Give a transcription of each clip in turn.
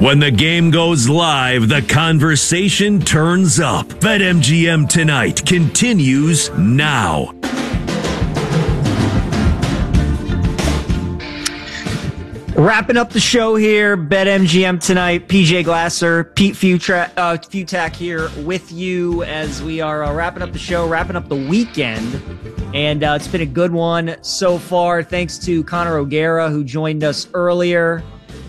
When the game goes live, the conversation turns up. BetMGM Tonight continues now. Wrapping up the show here, BetMGM Tonight. PJ Glasser, Pete Futak here with you as we are wrapping up the show, wrapping up the weekend. And it's been a good one so far. Thanks to Connor O'Gara, who joined us earlier.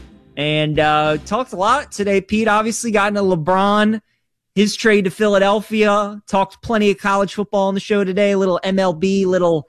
And talked a lot today, Pete. Obviously got into LeBron, his trade to Philadelphia. Talked plenty of college football on the show today. A little MLB, little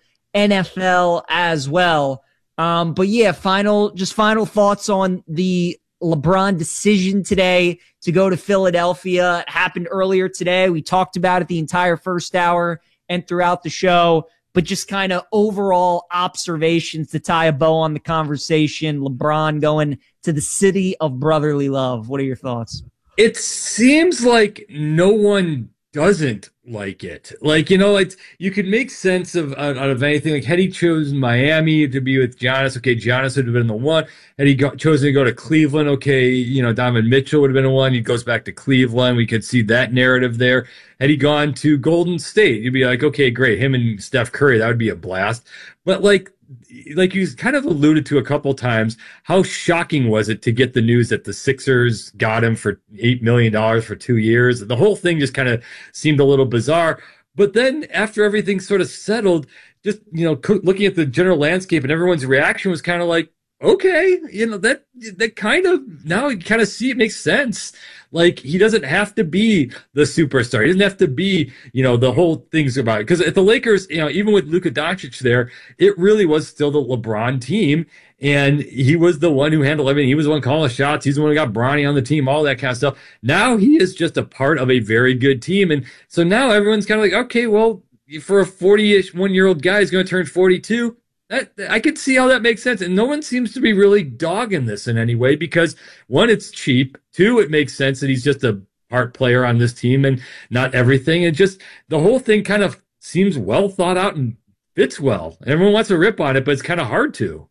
NFL as well. But yeah, final thoughts on the LeBron decision today to go to Philadelphia. It happened earlier today. We talked about it the entire first hour and throughout the show, but just kind of overall observations to tie a bow on the conversation. LeBron going to the city of brotherly love. What are your thoughts? It seems like no one doesn't like it. Like, you could make sense out of anything. Like, had he chosen Miami to be with Giannis, okay, Giannis would have been the one. Had he chosen to go to Cleveland, okay, Donovan Mitchell would have been the one. He goes back to Cleveland. We could see that narrative there. Had he gone to Golden State, you'd be like, okay, great. Him and Steph Curry, that would be a blast. But like you kind of alluded to a couple times, how shocking was it to get the news that the Sixers got him for $8 million for 2 years? The whole thing just kind of seemed a little bizarre. But then after everything sort of settled, just, looking at the general landscape and everyone's reaction was kind of like, okay, that kind of, now you kind of see it makes sense. Like, he doesn't have to be the superstar. He doesn't have to be, the whole thing's about it. Because at the Lakers, even with Luka Doncic there, it really was still the LeBron team. And he was the one who handled everything. He was the one calling the shots. He's the one who got Bronny on the team, all that kind of stuff. Now he is just a part of a very good team. And so now everyone's kind of like, okay, well, for a 40-ish, 1-year-old guy who's going to turn 42, I could see how that makes sense. And no one seems to be really dogging this in any way because, one, it's cheap. Two, it makes sense that he's just a part player on this team and not everything. And just the whole thing kind of seems well thought out and fits well. Everyone wants to rip on it, but it's kind of hard to.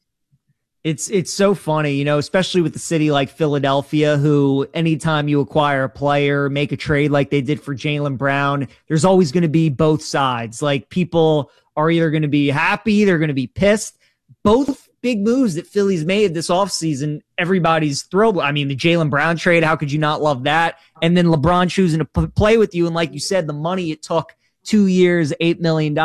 It's so funny, especially with a city like Philadelphia, who anytime you acquire a player, make a trade like they did for Jaylen Brown, there's always going to be both sides. Like, people are either going to be happy, they're going to be pissed. Both big moves that Philly's made this offseason, everybody's thrilled. I mean, the Jaylen Brown trade, how could you not love that? And then LeBron choosing to play with you. And like you said, the money it took, 2 years, $8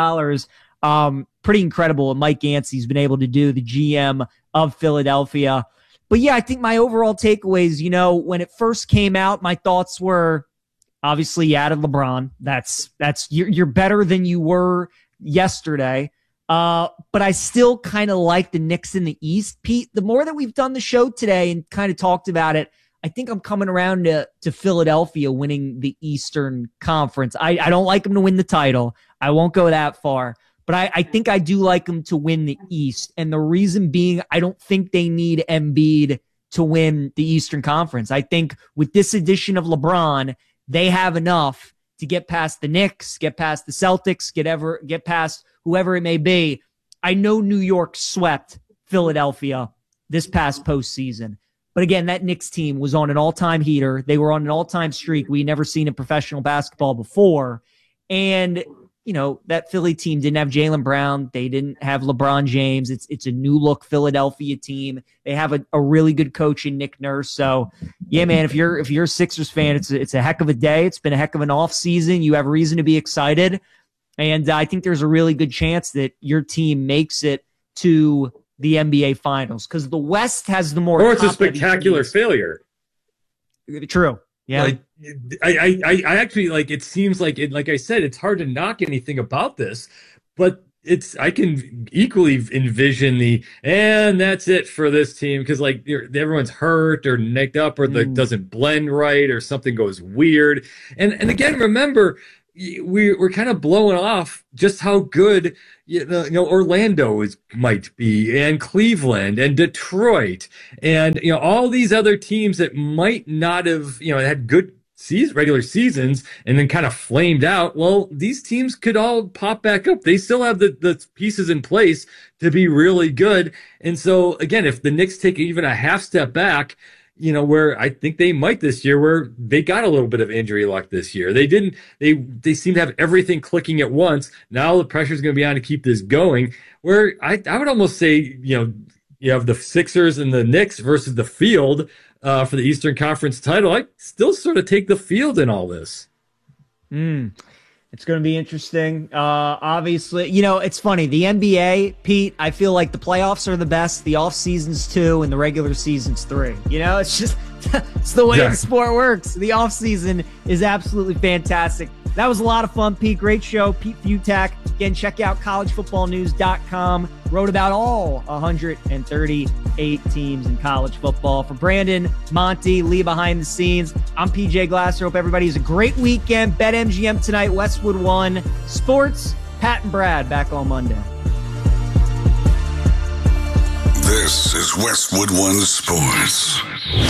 million. Pretty incredible what Mike Yancey's been able to do, the GM of Philadelphia. But yeah, I think my overall takeaways, when it first came out, my thoughts were, obviously, you added LeBron. That's you're better than you were yesterday. But I still kind of like the Knicks in the East. Pete, the more that we've done the show today and kind of talked about it, I think I'm coming around to Philadelphia winning the Eastern Conference. I don't like them to win the title. I won't go that far. But I think I do like them to win the East. And the reason being, I don't think they need Embiid to win the Eastern Conference. I think with this addition of LeBron, they have enough to get past the Knicks, get past the Celtics, get past whoever it may be. I know New York swept Philadelphia this past postseason. But again, that Knicks team was on an all-time heater. They were on an all-time streak we never seen in professional basketball before. And that Philly team didn't have Jaylen Brown. They didn't have LeBron James. It's a new look Philadelphia team. They have a really good coach in Nick Nurse. So yeah, man, if you're a Sixers fan, it's a heck of a day. It's been a heck of an off season. You have reason to be excited. And I think there's a really good chance that your team makes it to the NBA Finals because the West has the more. Or it's a spectacular failure. True. Yeah. Like, I actually, it seems like I said, it's hard to knock anything about this, but I can equally envision and that's it for this team. Cause everyone's hurt or nicked up or doesn't blend right or something goes weird. And again, remember, we're kind of blowing off just how good Orlando might be, and Cleveland and Detroit, and all these other teams that might not have had good regular seasons and then kind of flamed out. Well, these teams could all pop back up. They still have the pieces in place to be really good. And so again, if the Knicks take even a half step back, where I think they might this year, where they got a little bit of injury luck this year. They seem to have everything clicking at once. Now the pressure is going to be on to keep this going, where I would almost say, you have the Sixers and the Knicks versus the field for the Eastern Conference title. I still sort of take the field in all this. It's going to be interesting. Obviously, it's funny. The NBA, Pete, I feel like the playoffs are the best. The off season's 2 and the regular season's 3. It's just, it's the way the sport works. The off season is absolutely fantastic. That was a lot of fun, Pete. Great show. Pete Fiutak. Again, check out collegefootballnews.com. Wrote about all 138 teams in college football. For Brandon, Monty, Lee behind the scenes, I'm PJ Glasser. Hope everybody has a great weekend. BetMGM tonight, Westwood 1. Sports, Pat and Brad back on Monday. This is Westwood 1 Sports.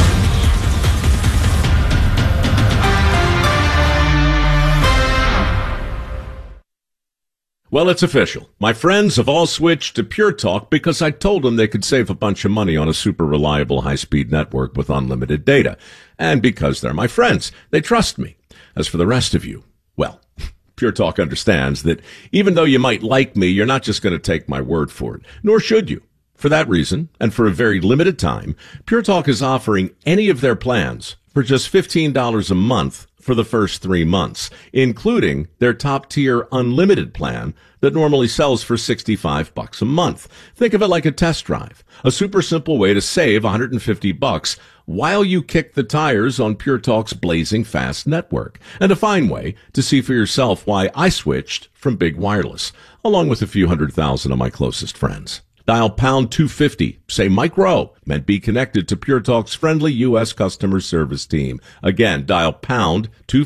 Well, it's official. My friends have all switched to Pure Talk because I told them they could save a bunch of money on a super reliable high-speed network with unlimited data. And because they're my friends, they trust me. As for the rest of you, well, Pure Talk understands that even though you might like me, you're not just going to take my word for it, nor should you. For that reason, and for a very limited time, Pure Talk is offering any of their plans for just $15 a month for the first 3 months, including their top-tier unlimited plan that normally sells for $65 a month. Think of it like a test drive, a super simple way to save $150 while you kick the tires on Pure Talk's blazing fast network, and a fine way to see for yourself why I switched from big wireless, along with a few 100,000 of my closest friends. Dial pound 250, say Mike Rowe, and be connected to Pure Talk's friendly U.S. customer service team. Again, dial pound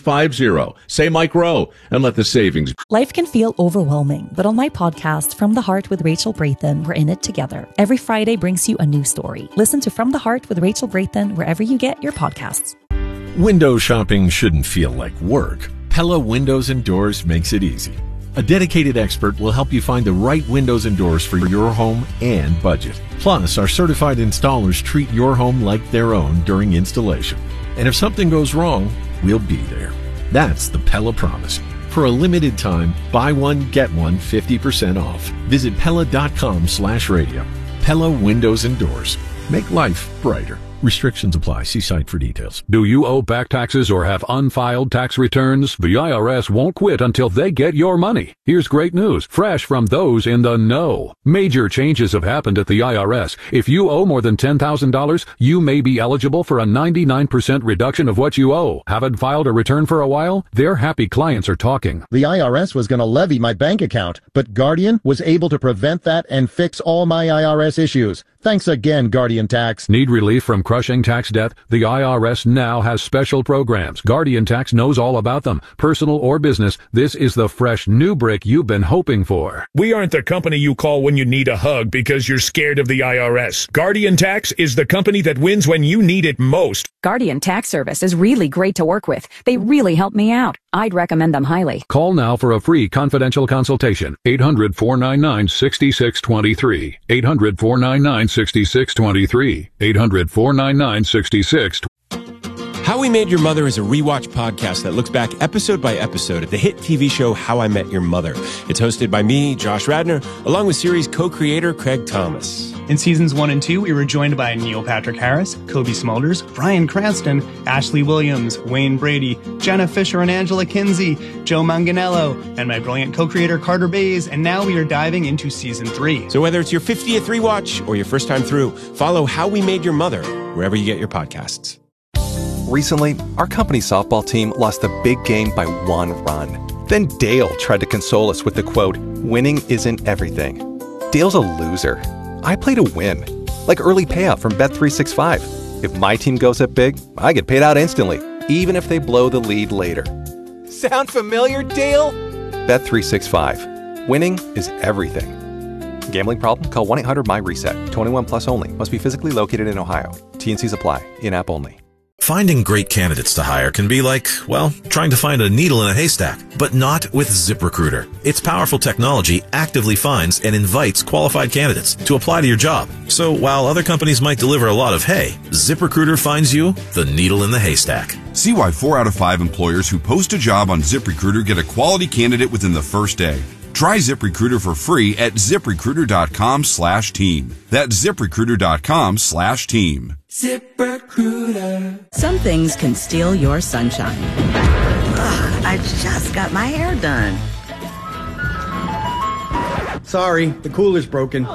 250, say Mike Rowe, and let the savings. Life can feel overwhelming, but on my podcast, From the Heart with Rachel Braithen, we're in it together. Every Friday brings you a new story. Listen to From the Heart with Rachel Braithen wherever you get your podcasts. Window shopping shouldn't feel like work. Pella Windows and Doors makes it easy. A dedicated expert will help you find the right windows and doors for your home and budget. Plus, our certified installers treat your home like their own during installation. And if something goes wrong, we'll be there. That's the Pella Promise. For a limited time, buy one, get one 50% off. Visit Pella.com/radio. Pella Windows and Doors. Make life brighter. Restrictions apply. See site for details. Do you owe back taxes or have unfiled tax returns? The IRS won't quit until they get your money. Here's great news, fresh from those in the know. Major changes have happened at the IRS. If you owe more than $10,000, you may be eligible for a 99% reduction of what you owe. Haven't filed a return for a while? Their happy clients are talking. The IRS was going to levy my bank account, but Guardian was able to prevent that and fix all my IRS issues. Thanks again, Guardian Tax. Need relief from crushing tax debt? The IRS now has special programs. Guardian Tax knows all about them. Personal or business, this is the fresh new brick you've been hoping for. We aren't the company you call when you need a hug because you're scared of the IRS. Guardian Tax is the company that wins when you need it most. Guardian Tax Service is really great to work with. They really help me out. I'd recommend them highly. Call now for a free confidential consultation. 800-499-6623. 800-499-6623. 800-499-6623. How We Met Your Mother is a rewatch podcast that looks back episode by episode at the hit TV show How I Met Your Mother. It's hosted by me, Josh Radnor, along with series co-creator Craig Thomas. In seasons 1 and 2, we were joined by Neil Patrick Harris, Kobe Smulders, Bryan Cranston, Ashley Williams, Wayne Brady, Jenna Fisher and Angela Kinsey, Joe Manganiello, and my brilliant co-creator Carter Bays, and now we are diving into season 3. So whether it's your 50th rewatch or your first time through, follow How We Made Your Mother wherever you get your podcasts. Recently, our company's softball team lost a big game by 1 run. Then Dale tried to console us with the quote, "Winning isn't everything." Dale's a loser. I play to win, like early payout from Bet365. If my team goes up big, I get paid out instantly, even if they blow the lead later. Sound familiar, Dale? Bet365. Winning is everything. Gambling problem? Call 1-800-MY-RESET. 21 plus only. Must be physically located in Ohio. T&Cs apply. In-app only. Finding great candidates to hire can be like, well, trying to find a needle in a haystack, but not with ZipRecruiter. Its powerful technology actively finds and invites qualified candidates to apply to your job. So while other companies might deliver a lot of hay, ZipRecruiter finds you the needle in the haystack. See why 4 out of 5 employers who post a job on ZipRecruiter get a quality candidate within the first day. Try ZipRecruiter for free at ZipRecruiter.com/team. That's ZipRecruiter.com/team. ZipRecruiter. Some things can steal your sunshine. Ugh, I just got my hair done. Sorry, the cooler's broken.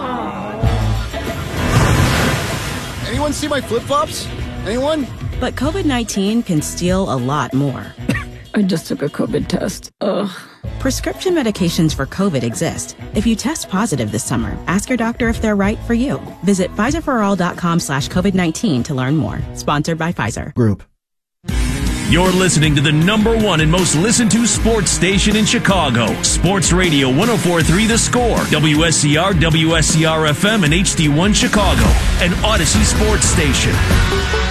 Anyone see my flip-flops? Anyone? But COVID-19 can steal a lot more. I just took a COVID test. Ugh. Prescription medications for COVID exist. If you test positive this summer, ask your doctor if they're right for you. Visit Pfizerforall.com/COVID-19 to learn more. Sponsored by Pfizer Group. You're listening to the #1 and most listened to sports station in Chicago. Sports Radio 104.3 The Score, WSCR, WSCR FM, and HD1 Chicago, an Odyssey sports station.